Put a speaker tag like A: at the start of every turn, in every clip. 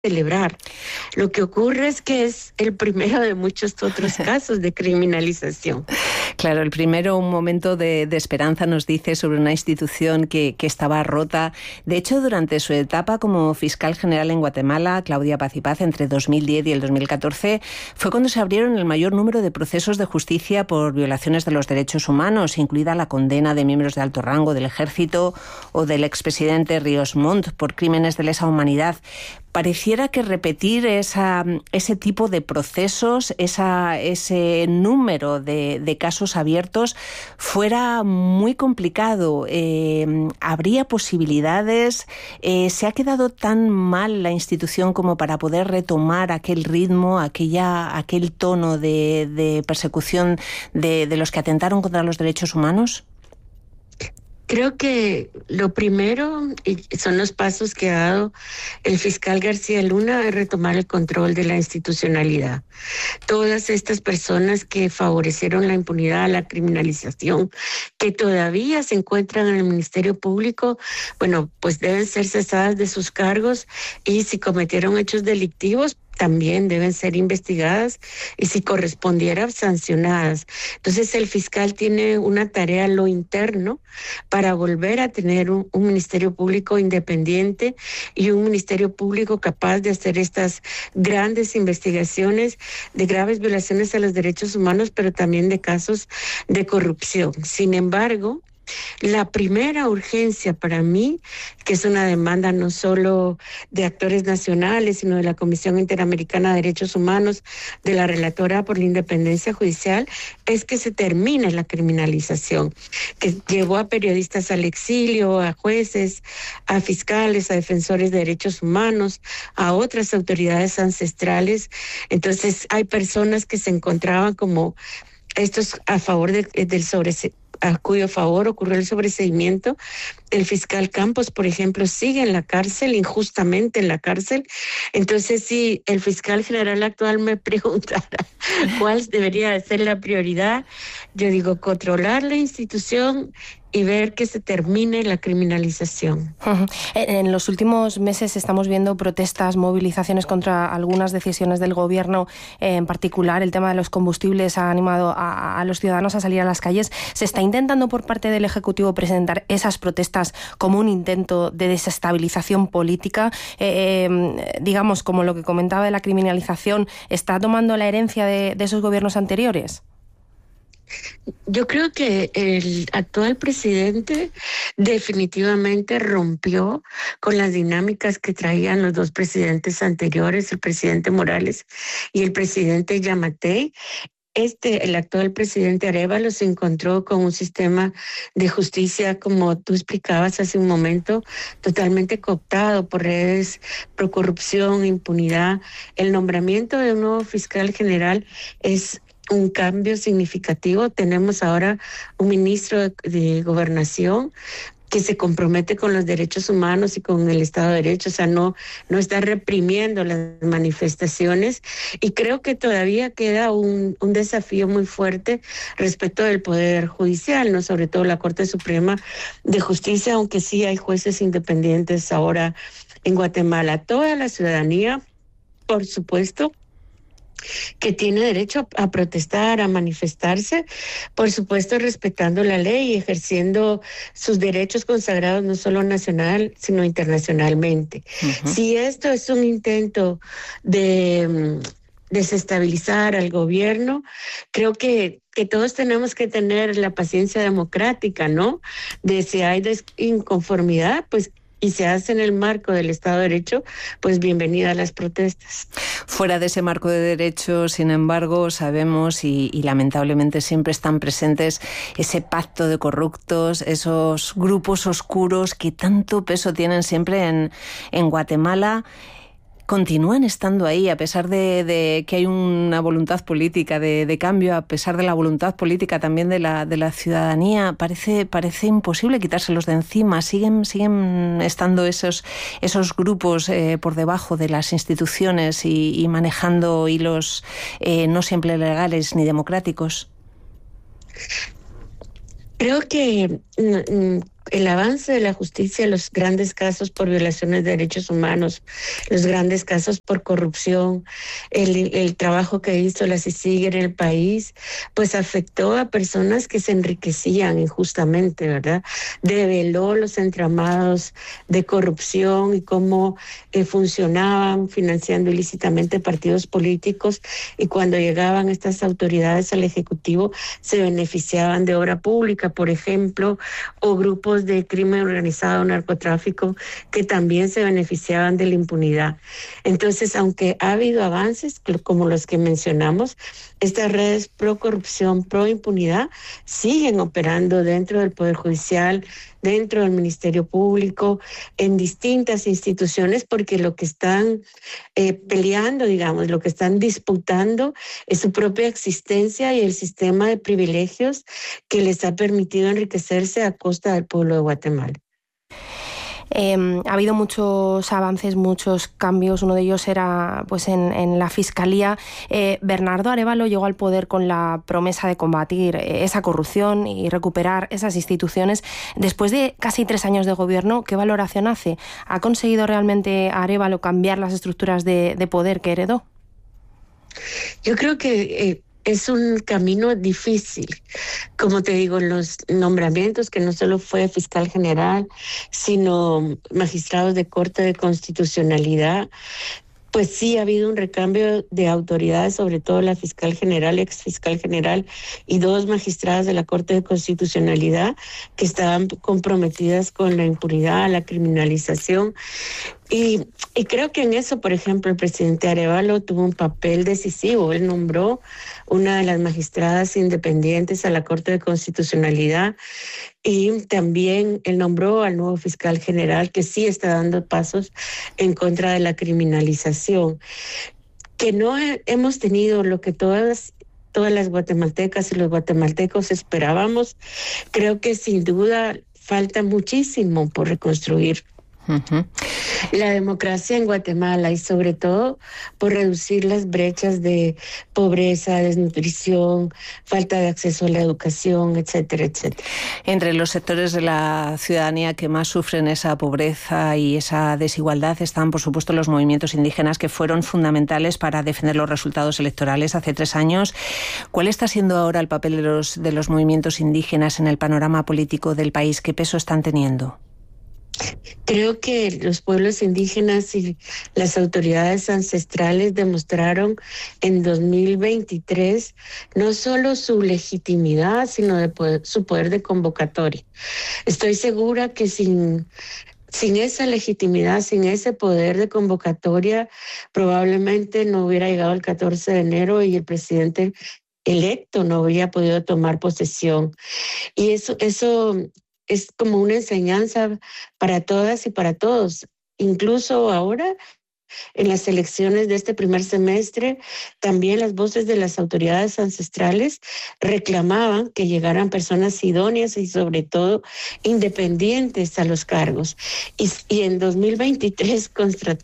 A: celebrar. Lo que ocurre es que es el primero de muchos otros casos de criminalización.
B: Claro, el primero, un momento de esperanza, nos dice, sobre una institución que estaba rota. De hecho, durante su etapa como fiscal general en Guatemala, Claudia Paz y Paz, entre 2010 y el 2014, fue cuando se abrieron el mayor número de procesos de justicia por violaciones de los derechos humanos, incluida la condena de miembros de alto rango del ejército o del expresidente Ríos Montt por crímenes de lesa humanidad. Pareciera que repetir ese tipo de procesos, ese número de casos abiertos, fuera muy complicado. ¿Habría posibilidades? ¿Se ha quedado tan mal la institución como para poder retomar aquel ritmo, aquel tono de persecución de los que atentaron contra los derechos humanos?
A: Creo que lo primero, y son los pasos que ha dado el fiscal García Luna, es retomar el control de la institucionalidad. Todas estas personas que favorecieron la impunidad, la criminalización, que todavía se encuentran en el Ministerio Público, bueno, pues deben ser cesadas de sus cargos, y si cometieron hechos delictivos, también deben ser investigadas y, si correspondiera, sancionadas. Entonces el fiscal tiene una tarea en lo interno para volver a tener un Ministerio Público independiente y un Ministerio Público capaz de hacer estas grandes investigaciones de graves violaciones a los derechos humanos, pero también de casos de corrupción. Sin embargo, la primera urgencia para mí, que es una demanda no solo de actores nacionales, sino de la Comisión Interamericana de Derechos Humanos, de la relatora por la independencia judicial, es que se termine la criminalización, que llevó a periodistas al exilio, a jueces, a fiscales, a defensores de derechos humanos, a otras autoridades ancestrales. Entonces hay personas que se encontraban como estos a favor del sobreseimiento, a cuyo favor ocurrió el sobreseimiento. El fiscal Campos, por ejemplo, sigue en la cárcel, injustamente en la cárcel. Entonces, si el fiscal general actual me preguntara cuál debería ser la prioridad, yo digo controlar la institución y ver que se termine la criminalización.
C: En los últimos meses estamos viendo protestas, movilizaciones contra algunas decisiones del gobierno, en particular el tema de los combustibles ha animado a los ciudadanos a salir a las calles. ¿Se está intentando por parte del Ejecutivo presentar esas protestas como un intento de desestabilización política? Digamos, como lo que comentaba de la criminalización, ¿está tomando la herencia de esos gobiernos anteriores?
A: Yo creo que el actual presidente definitivamente rompió con las dinámicas que traían los dos presidentes anteriores, el presidente Morales y el presidente Yamatei. El actual presidente Arévalo se encontró con un sistema de justicia, como tú explicabas hace un momento, totalmente cooptado por redes pro corrupción, impunidad. El nombramiento de un nuevo fiscal general es un cambio significativo. Tenemos ahora un ministro de Gobernación que se compromete con los derechos humanos y con el Estado de Derecho, o sea, no está reprimiendo las manifestaciones, y creo que todavía queda un desafío muy fuerte respecto del Poder Judicial, ¿no? Sobre todo la Corte Suprema de Justicia, aunque sí hay jueces independientes ahora en Guatemala. Toda la ciudadanía, por supuesto, que tiene derecho a protestar, a manifestarse, por supuesto respetando la ley y ejerciendo sus derechos consagrados no solo nacional, sino internacionalmente. Si esto es un intento de desestabilizar al gobierno, creo que todos tenemos que tener la paciencia democrática, ¿no? De si hay inconformidad, pues, y se hace en el marco del Estado de Derecho, pues bienvenida a las protestas.
B: Fuera de ese marco de derecho, sin embargo, sabemos y lamentablemente siempre están presentes ese pacto de corruptos, esos grupos oscuros que tanto peso tienen siempre en Guatemala. Continúan estando ahí, a pesar de que hay una voluntad política de cambio, a pesar de la voluntad política también de la ciudadanía. Parece imposible quitárselos de encima. Siguen estando esos grupos por debajo de las instituciones y manejando hilos no siempre legales ni democráticos.
A: Creo que el avance de la justicia, los grandes casos por violaciones de derechos humanos, los grandes casos por corrupción, el trabajo que hizo la CICIG en el país, pues afectó a personas que se enriquecían injustamente, ¿verdad? Develó los entramados de corrupción y cómo funcionaban financiando ilícitamente partidos políticos, y cuando llegaban estas autoridades al Ejecutivo se beneficiaban de obra pública, por ejemplo, o grupos de crimen organizado, narcotráfico, que también se beneficiaban de la impunidad. Entonces, aunque ha habido avances como los que mencionamos, estas redes pro corrupción, pro impunidad siguen operando dentro del Poder Judicial, dentro del Ministerio Público, en distintas instituciones, porque lo que están peleando, digamos, lo que están disputando es su propia existencia y el sistema de privilegios que les ha permitido enriquecerse a costa del pueblo de Guatemala.
C: Ha habido muchos avances, muchos cambios. Uno de ellos era pues en la Fiscalía. Bernardo Arévalo llegó al poder con la promesa de combatir esa corrupción y recuperar esas instituciones. Después de casi 3 años de gobierno, ¿qué valoración hace? ¿Ha conseguido realmente Arévalo cambiar las estructuras de poder que heredó?
A: Yo creo que es un camino difícil. Como te digo, los nombramientos, que no solo fue fiscal general, sino magistrados de Corte de Constitucionalidad, pues sí ha habido un recambio de autoridades, sobre todo la fiscal general, ex fiscal general, y 2 magistradas de la Corte de Constitucionalidad que estaban comprometidas con la impunidad, la criminalización. Y creo que en eso, por ejemplo, el presidente Arévalo tuvo un papel decisivo. Él nombró una de las magistradas independientes a la Corte de Constitucionalidad, y también él nombró al nuevo fiscal general, que sí está dando pasos en contra de la criminalización. Que no hemos tenido lo que todas las guatemaltecas y los guatemaltecos esperábamos. Creo que sin duda falta muchísimo por reconstruir. La democracia en Guatemala, y sobre todo por reducir las brechas de pobreza, desnutrición, falta de acceso a la educación, etcétera, etcétera.
B: Entre los sectores de la ciudadanía que más sufren esa pobreza y esa desigualdad están, por supuesto, los movimientos indígenas, que fueron fundamentales para defender los resultados electorales hace 3 años. ¿Cuál está siendo ahora el papel de los movimientos indígenas en el panorama político del país? ¿Qué peso están teniendo?
A: Creo que los pueblos indígenas y las autoridades ancestrales demostraron en 2023 no solo su legitimidad, sino su poder de convocatoria. Estoy segura que sin esa legitimidad, sin ese poder de convocatoria, probablemente no hubiera llegado el 14 de enero y el presidente electo no habría podido tomar posesión. Y eso es como una enseñanza para todas y para todos. Incluso ahora, en las elecciones de este primer semestre, también las voces de las autoridades ancestrales reclamaban que llegaran personas idóneas y sobre todo independientes a los cargos. Y en 2023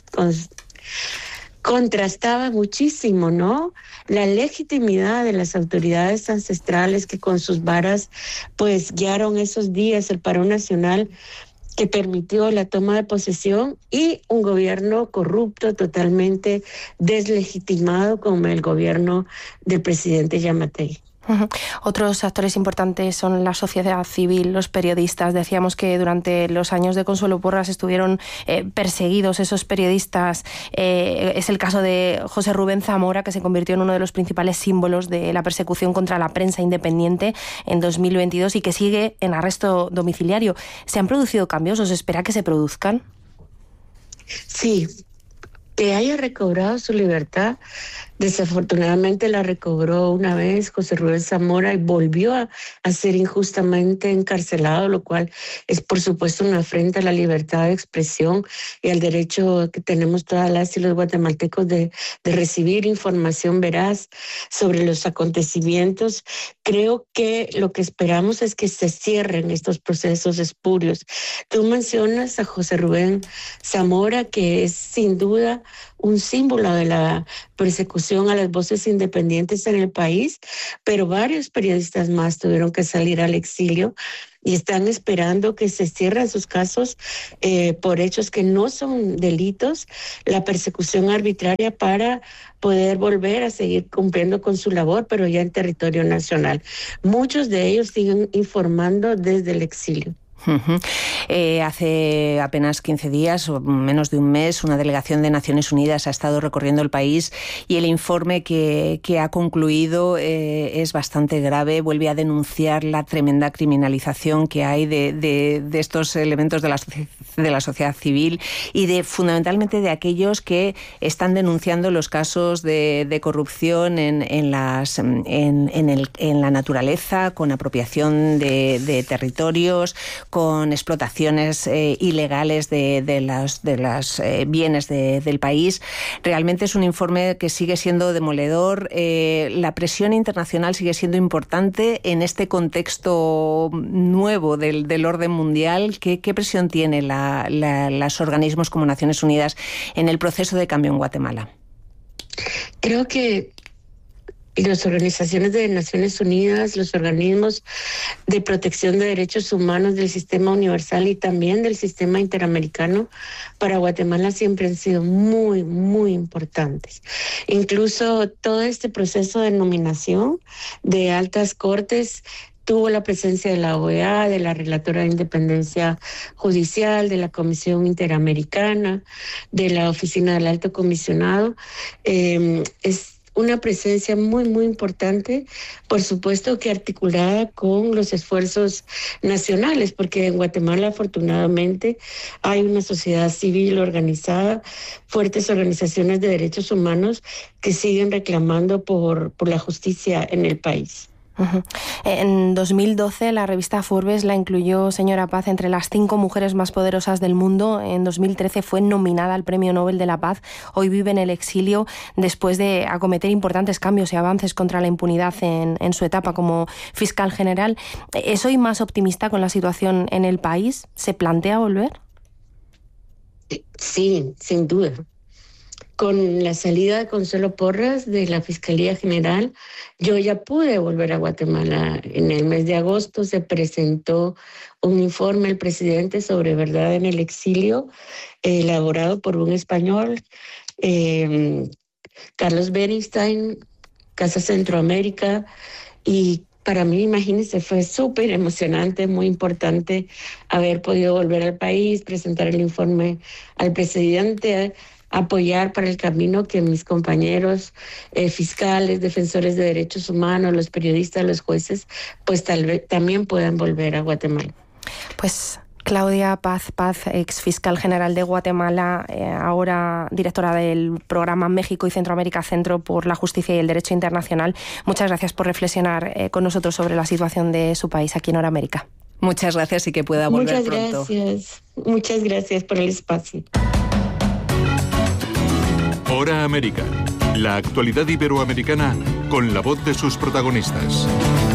A: contrastaba muchísimo, ¿no?, la legitimidad de las autoridades ancestrales que con sus varas pues guiaron esos días el paro nacional que permitió la toma de posesión, y un gobierno corrupto, totalmente deslegitimado, como el gobierno del presidente Yamatei.
C: Otros actores importantes son la sociedad civil, los periodistas. Decíamos que durante los años de Consuelo Porras estuvieron perseguidos esos periodistas. Es el caso de José Rubén Zamora, que se convirtió en uno de los principales símbolos de la persecución contra la prensa independiente en 2022 y que sigue en arresto domiciliario. ¿Se han producido cambios? ¿Os espera que se produzcan?
A: Sí, que haya recobrado su libertad. Desafortunadamente la recobró una vez José Rubén Zamora y volvió a ser injustamente encarcelado, lo cual es por supuesto una afrenta a la libertad de expresión y al derecho que tenemos todas las y los guatemaltecos de recibir información veraz sobre los acontecimientos. Creo que lo que esperamos es que se cierren estos procesos espurios. Tú mencionas a José Rubén Zamora, que es sin duda un símbolo de la persecución a las voces independientes en el país, pero varios periodistas más tuvieron que salir al exilio y están esperando que se cierren sus casos por hechos que no son delitos, la persecución arbitraria para poder volver a seguir cumpliendo con su labor, pero ya en territorio nacional. Muchos de ellos siguen informando desde el exilio.
B: Hace apenas 15 días o menos de un mes, una delegación de Naciones Unidas ha estado recorriendo el país y el informe que ha concluido es bastante grave. Vuelve a denunciar la tremenda criminalización que hay de estos elementos de la sociedad civil y fundamentalmente de aquellos que están denunciando los casos de corrupción en la naturaleza, con apropiación de territorios, con explotaciones ilegales de los bienes del país. Realmente es un informe que sigue siendo demoledor. La presión internacional sigue siendo importante en este contexto nuevo del orden mundial. ¿Qué presión tienen los organismos como Naciones Unidas en el proceso de cambio en Guatemala?
A: Creo que las organizaciones de Naciones Unidas, los organismos de protección de derechos humanos del sistema universal y también del sistema interamericano para Guatemala siempre han sido muy, muy importantes. Incluso todo este proceso de nominación de altas cortes tuvo la presencia de la OEA, de la Relatora de Independencia Judicial, de la Comisión Interamericana, de la Oficina del Alto Comisionado. Es una presencia muy, muy importante, por supuesto que articulada con los esfuerzos nacionales, porque en Guatemala afortunadamente hay una sociedad civil organizada, fuertes organizaciones de derechos humanos que siguen reclamando por la justicia en el país.
C: En 2012 la revista Forbes la incluyó, señora Paz, entre las 5 mujeres más poderosas del mundo. En 2013 fue nominada al Premio Nobel de la Paz. Hoy vive en el exilio después de acometer importantes cambios y avances contra la impunidad en su etapa como fiscal general. ¿Es hoy más optimista con la situación en el país? ¿Se plantea volver?
A: Sí, sin duda. Con la salida de Consuelo Porras de la Fiscalía General, yo ya pude volver a Guatemala. En el mes de agosto se presentó un informe al presidente sobre verdad en el exilio, elaborado por un español, Carlos Beristain, Casa Centroamérica, y para mí, imagínense, fue súper emocionante, muy importante haber podido volver al país, presentar el informe al presidente, apoyar para el camino que mis compañeros fiscales, defensores de derechos humanos, los periodistas, los jueces, pues tal vez también puedan volver a Guatemala.
C: Pues Claudia Paz, ex fiscal general de Guatemala, ahora directora del programa México y Centroamérica Centro por la Justicia y el Derecho Internacional. Muchas gracias por reflexionar con nosotros sobre la situación de su país aquí en Noramérica.
B: Muchas gracias y que pueda volver pronto.
A: Muchas gracias por el espacio.
D: Hora América, la actualidad iberoamericana con la voz de sus protagonistas.